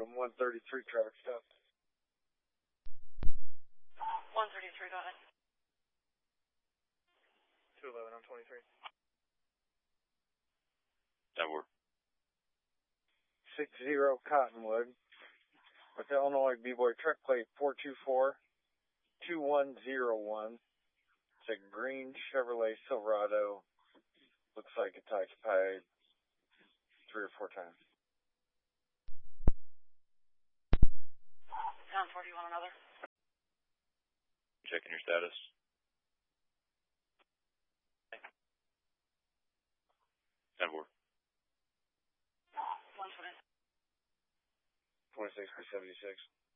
I'm 133 traffic stop. 133, go ahead. 211 on 23. That work. 60 Cottonwood with Illinois B-Boy truck plate 424-2101. It's a green Chevrolet Silverado. Looks like it's occupied 3 or 4 times. Sound 40, you want another? Checking your status. That work. 120. 26 by 76.